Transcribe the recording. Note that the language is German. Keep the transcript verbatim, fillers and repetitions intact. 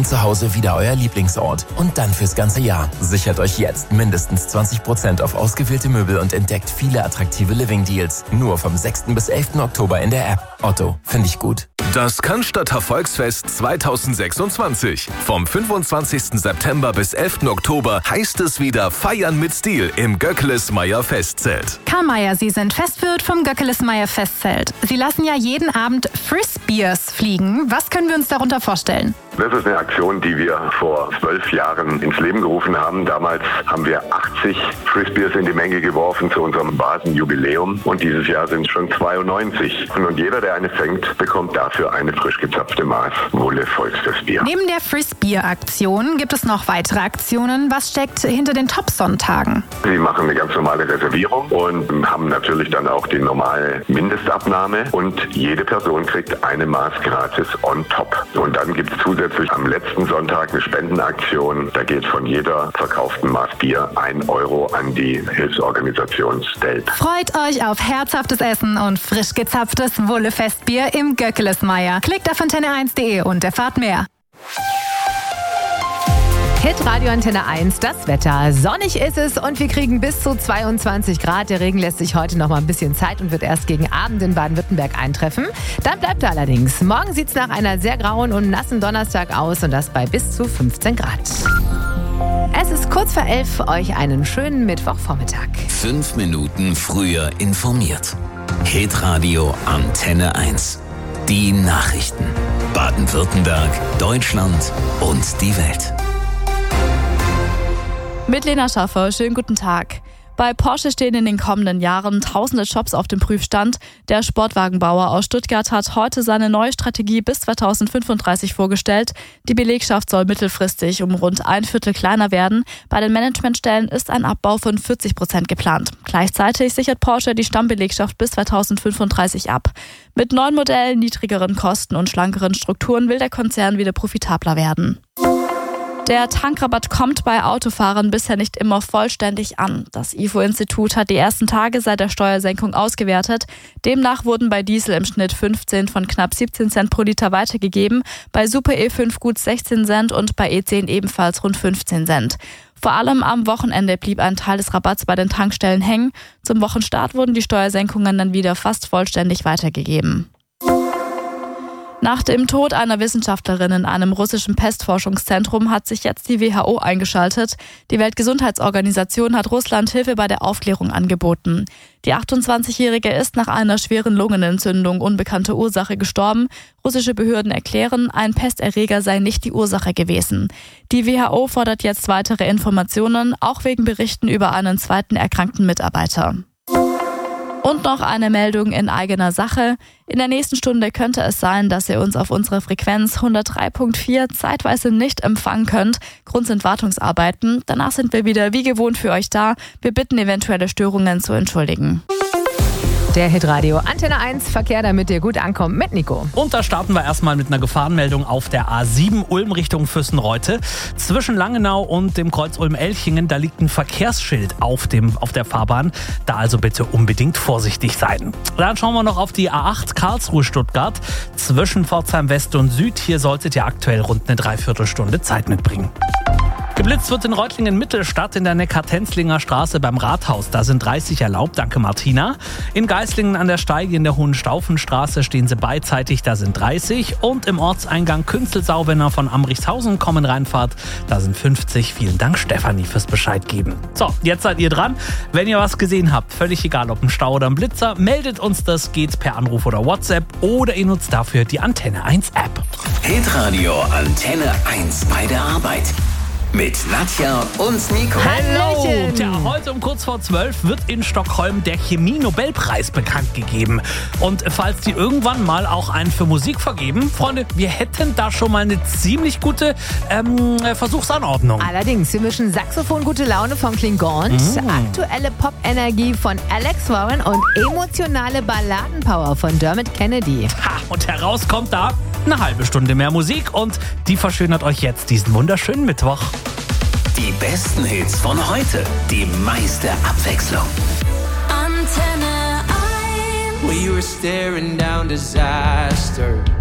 und zu Hause wieder euer Lieblingsort. Und dann fürs ganze Jahr. Sichert euch jetzt mindestens zwanzig Prozent auf ausgewählte Möbel und entdeckt viele attraktive Living-Deals. Nur vom sechsten bis elften Oktober in der App. Otto, finde ich gut. Das Cannstatter Volksfest zweitausendsechsundzwanzig. Vom fünfundzwanzigsten September bis elften Oktober heißt es wieder Feiern mit Stil im Göckeles-Meyer Festzelt. Karl Mayer, Sie sind Festwirt vom Göckeles-Meyer Festzelt. Sie lassen ja jeden Abend Frisbeers fliegen. Was können wir uns darunter vorstellen? Das ist eine Aktion, die wir vor zwölf Jahren ins Leben gerufen haben. Damals haben wir achtzig Frisbeers in die Menge geworfen zu unserem Basenjubiläum. Und dieses Jahr sind es schon zweiundneunzig. Und jeder, der eine fängt, bekommt dafür eine frisch gezapfte Maß Wolle Volksfestbier. Neben der Frisbeer-Aktion gibt es noch weitere Aktionen. Was steckt hinter den Top-Sonntagen? Sie machen eine ganz normale Reservierung und haben natürlich dann auch die normale Mindestabnahme. Und jede Person kriegt eine Maß gratis on top. Und dann gibt es zusätzlich am letzten Sonntag eine Spendenaktion. Da geht von jeder verkauften Maß Bier ein Euro an die Hilfsorganisation Stelp. Freut euch auf herzhaftes Essen und frisch gezapftes Wolle-Festbier im Göckeles-Meyer. Klickt auf antenne eins punkt de und erfahrt mehr. Hitradio Antenne eins, das Wetter. Sonnig ist es und wir kriegen bis zu zweiundzwanzig Grad. Der Regen lässt sich heute noch mal ein bisschen Zeit und wird erst gegen Abend in Baden-Württemberg eintreffen. Dann bleibt er allerdings. Morgen sieht es nach einer sehr grauen und nassen Donnerstag aus und das bei bis zu fünfzehn Grad. Es ist kurz vor elf. Euch einen schönen Mittwochvormittag. Fünf Minuten früher informiert. Hitradio Antenne eins. Die Nachrichten. Baden-Württemberg, Deutschland und die Welt. Mit Lena Schaffer, schönen guten Tag. Bei Porsche stehen in den kommenden Jahren tausende Jobs auf dem Prüfstand. Der Sportwagenbauer aus Stuttgart hat heute seine neue Strategie bis zweitausendfünfunddreißig vorgestellt. Die Belegschaft soll mittelfristig um rund ein Viertel kleiner werden. Bei den Managementstellen ist ein Abbau von vierzig Prozent geplant. Gleichzeitig sichert Porsche die Stammbelegschaft bis zweitausendfünfunddreißig ab. Mit neuen Modellen, niedrigeren Kosten und schlankeren Strukturen will der Konzern wieder profitabler werden. Der Tankrabatt kommt bei Autofahrern bisher nicht immer vollständig an. Das I F O-Institut hat die ersten Tage seit der Steuersenkung ausgewertet. Demnach wurden bei Diesel im Schnitt fünfzehn von knapp siebzehn Cent pro Liter weitergegeben, bei Super E fünf gut sechzehn Cent und bei E zehn ebenfalls rund fünfzehn Cent. Vor allem am Wochenende blieb ein Teil des Rabatts bei den Tankstellen hängen. Zum Wochenstart wurden die Steuersenkungen dann wieder fast vollständig weitergegeben. Nach dem Tod einer Wissenschaftlerin in einem russischen Pestforschungszentrum hat sich jetzt die W H O eingeschaltet. Die Weltgesundheitsorganisation hat Russland Hilfe bei der Aufklärung angeboten. Die achtundzwanzigjährige ist nach einer schweren Lungenentzündung unbekannter Ursache gestorben. Russische Behörden erklären, ein Pesterreger sei nicht die Ursache gewesen. Die W H O fordert jetzt weitere Informationen, auch wegen Berichten über einen zweiten erkrankten Mitarbeiter. Und noch eine Meldung in eigener Sache. In der nächsten Stunde könnte es sein, dass ihr uns auf unserer Frequenz hundertdrei Komma vier zeitweise nicht empfangen könnt. Grund sind Wartungsarbeiten. Danach sind wir wieder wie gewohnt für euch da. Wir bitten, eventuelle Störungen zu entschuldigen. Der Hitradio Antenne eins Verkehr, damit ihr gut ankommt mit Nico. Und da starten wir erstmal mit einer Gefahrenmeldung auf der A sieben Ulm Richtung Füssenreute. Zwischen Langenau und dem Kreuz Ulm-Elchingen, da liegt ein Verkehrsschild auf, dem, auf der Fahrbahn. Da also bitte unbedingt vorsichtig sein. Dann schauen wir noch auf die A acht Karlsruhe-Stuttgart. Zwischen Pforzheim West und Süd. Hier solltet ihr aktuell rund eine Dreiviertelstunde Zeit mitbringen. Geblitzt wird in Reutlingen Mittelstadt in der Neckar-Tenzlinger Straße beim Rathaus. Da sind dreißig erlaubt, danke Martina. In Geislingen an der Steige in der Hohenstaufenstraße stehen sie beidseitig, da sind dreißig. Und im Ortseingang Künzelsau, wenn ihr von Amrichshausen kommen reinfahrt, da sind fünfzig. Vielen Dank, Stefanie, fürs Bescheid geben. So, jetzt seid ihr dran. Wenn ihr was gesehen habt, völlig egal ob ein Stau oder ein Blitzer, meldet uns das, geht per Anruf oder WhatsApp oder ihr nutzt dafür die Antenne eins App. Hitradio Antenne eins bei der Arbeit. Mit Nadja und Nico. Hallo! Tja, heute um kurz vor zwölf wird in Stockholm der Chemie-Nobelpreis bekannt gegeben. Und falls die irgendwann mal auch einen für Musik vergeben, Freunde, wir hätten da schon mal eine ziemlich gute ähm, Versuchsanordnung. Allerdings, wir mischen Saxophon gute Laune von Klingons, mm. aktuelle Pop-Energie von Alex Warren und emotionale Balladenpower von Dermot Kennedy. Ha, und heraus kommt da eine halbe Stunde mehr Musik und die verschönert euch jetzt diesen wunderschönen Mittwoch. Die besten Hits von heute, die meiste Abwechslung. Antenne eins. Well, you were staring down disaster.